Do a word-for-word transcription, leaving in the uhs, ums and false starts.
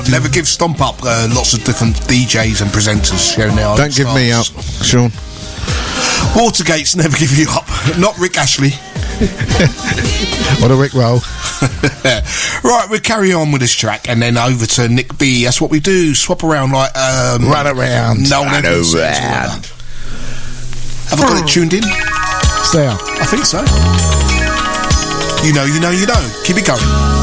Never give Stomp up uh, lots of different D Js and presenters sharing their Don't give me up, Sean. Watergates never give you up. Not Rick Ashley. What a Rick roll. Right, we'll carry on with this track and then over to Nick B. That's what we do. Swap around like um, run around. No, run around. Have I got it tuned in? Stay up. I think so. You know, you know, you know. Keep it going.